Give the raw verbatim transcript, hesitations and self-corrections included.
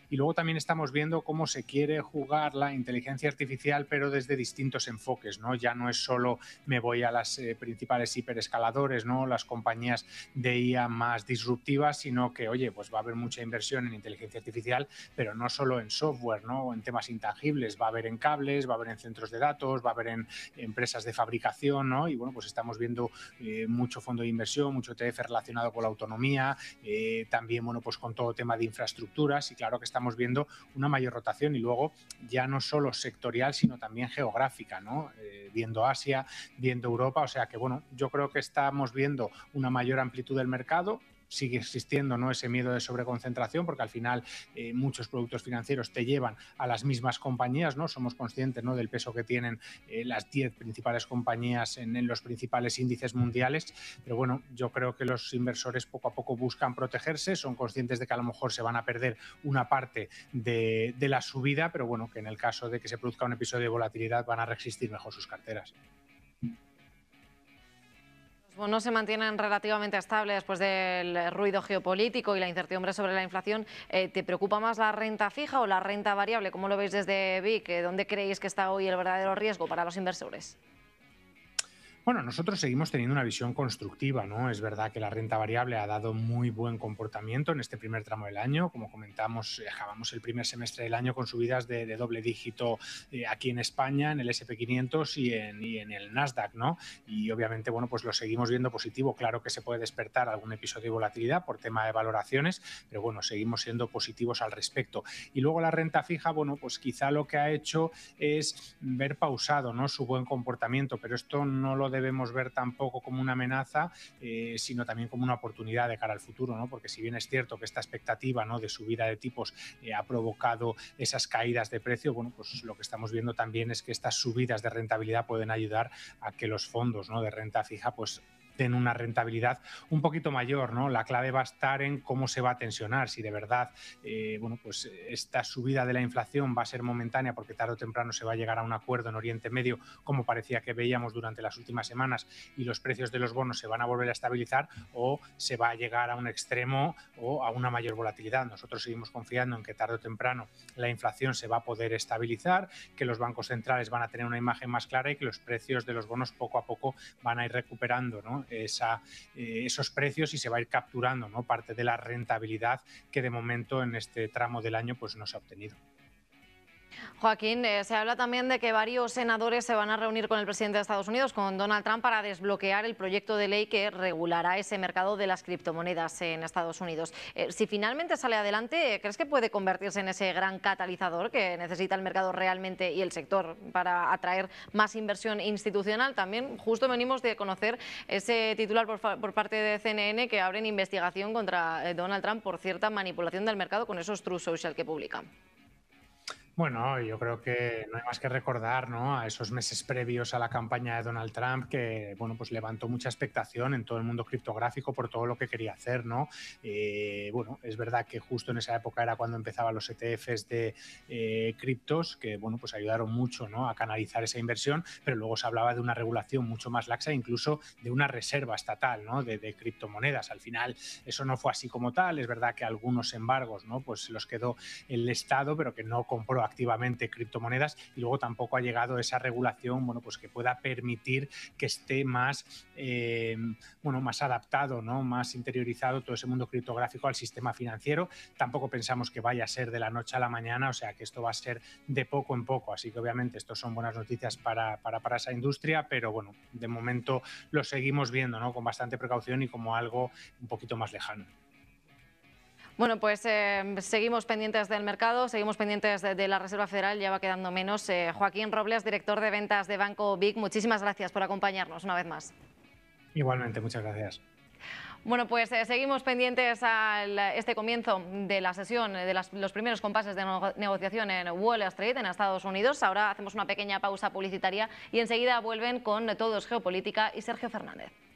Y luego también estamos viendo cómo se quiere jugar la inteligencia artificial, pero desde distintos enfoques, ¿no? Ya no es solo me voy a las eh, principales hiperescaladores, ¿no? Las compañías de I A más disruptivas, sino que, oye, pues va a haber mucha inversión en inteligencia artificial, pero no solo en software, ¿no? O en temas intangibles, va a haber en cables, va a haber en centros de datos, va a haber en empresas de fabricación, ¿no? Y bueno, pues estamos viendo eh, mucho fondo de inversión, mucho E T F relacionado con la autonomía, eh, también, bueno, pues con todo tema de infraestructuras, y claro que estamos viendo una mayor rotación, y luego ya no solo sectorial, sino también geográfica, ¿no? Eh, viendo Asia, viendo Europa, o sea que, bueno, yo creo que estamos viendo una mayor amplitud del mercado. Sigue existiendo, ¿no?, ese miedo de sobreconcentración, porque al final eh, muchos productos financieros te llevan a las mismas compañías, ¿no? Somos conscientes, ¿no?, del peso que tienen eh, las diez principales compañías en, en los principales índices mundiales, pero bueno, yo creo que los inversores poco a poco buscan protegerse, son conscientes de que a lo mejor se van a perder una parte de, de la subida, pero bueno, que en el caso de que se produzca un episodio de volatilidad van a resistir mejor sus carteras. Los bonos se mantienen relativamente estables después del ruido geopolítico y la incertidumbre sobre la inflación. Eh, ¿Te preocupa más la renta fija o la renta variable? ¿Cómo lo veis desde V I C? ¿Dónde creéis que está hoy el verdadero riesgo para los inversores? Bueno, nosotros seguimos teniendo una visión constructiva, ¿no? Es verdad que la renta variable ha dado muy buen comportamiento en este primer tramo del año. Como comentamos, acabamos el primer semestre del año con subidas de, de doble dígito eh, aquí en España, en el ese and pe quinientos y en, y en el Nasdaq, ¿no? Y obviamente, bueno, pues lo seguimos viendo positivo. Claro que se puede despertar algún episodio de volatilidad por tema de valoraciones, pero bueno, seguimos siendo positivos al respecto. Y luego la renta fija, bueno, pues quizá lo que ha hecho es ver pausado, ¿no?, su buen comportamiento, pero esto no lo debemos ver tampoco como una amenaza, eh, sino también como una oportunidad de cara al futuro, ¿no? Porque si bien es cierto que esta expectativa, ¿no?, de subida de tipos eh, ha provocado esas caídas de precio, bueno, pues lo que estamos viendo también es que estas subidas de rentabilidad pueden ayudar a que los fondos, ¿no?, de renta fija pues den una rentabilidad un poquito mayor, ¿no? La clave va a estar en cómo se va a tensionar, si de verdad eh, bueno, pues esta subida de la inflación va a ser momentánea porque tarde o temprano se va a llegar a un acuerdo en Oriente Medio, como parecía que veíamos durante las últimas semanas, y los precios de los bonos se van a volver a estabilizar, o se va a llegar a un extremo o a una mayor volatilidad. Nosotros seguimos confiando en que tarde o temprano la inflación se va a poder estabilizar, que los bancos centrales van a tener una imagen más clara y que los precios de los bonos poco a poco van a ir recuperando, ¿no?, Esa, eh, esos precios, y se va a ir capturando, ¿no?, parte de la rentabilidad que de momento en este tramo del año pues no se ha obtenido. Joaquín, eh, se habla también de que varios senadores se van a reunir con el presidente de Estados Unidos, con Donald Trump, para desbloquear el proyecto de ley que regulará ese mercado de las criptomonedas en Estados Unidos. Eh, si finalmente sale adelante, ¿crees que puede convertirse en ese gran catalizador que necesita el mercado realmente y el sector para atraer más inversión institucional? También justo venimos de conocer ese titular por, por parte de C N N que abren investigación contra Donald Trump por cierta manipulación del mercado con esos True Social que publican. Bueno, yo creo que no hay más que recordar, ¿no?, a esos meses previos a la campaña de Donald Trump, que bueno, pues levantó mucha expectación en todo el mundo criptográfico por todo lo que quería hacer, ¿no? Eh, bueno, es verdad que justo en esa época era cuando empezaban los E T Fs de eh, criptos, que bueno, pues ayudaron mucho, ¿no?, a canalizar esa inversión, pero luego se hablaba de una regulación mucho más laxa, incluso de una reserva estatal, ¿no?, de, de criptomonedas. Al final eso no fue así como tal. Es verdad que algunos embargos, ¿no?, pues los quedó el Estado, pero que no compró activamente criptomonedas, y luego tampoco ha llegado esa regulación, bueno, pues que pueda permitir que esté más, eh, bueno, más adaptado, ¿no?, más interiorizado todo ese mundo criptográfico al sistema financiero. Tampoco pensamos que vaya a ser de la noche a la mañana, o sea que esto va a ser de poco en poco, así que obviamente esto son buenas noticias para, para, para esa industria, pero bueno, de momento lo seguimos viendo, ¿no?, con bastante precaución y como algo un poquito más lejano. Bueno, pues eh, seguimos pendientes del mercado, seguimos pendientes de, de la Reserva Federal, ya va quedando menos. Eh, Joaquín Robles, director de ventas de Banco V I C, muchísimas gracias por acompañarnos una vez más. Igualmente, muchas gracias. Bueno, pues eh, seguimos pendientes a este comienzo de la sesión, de las, los primeros compases de no, negociación en Wall Street, en Estados Unidos. Ahora hacemos una pequeña pausa publicitaria y enseguida vuelven con Todo es Geopolítica y Sergio Fernández.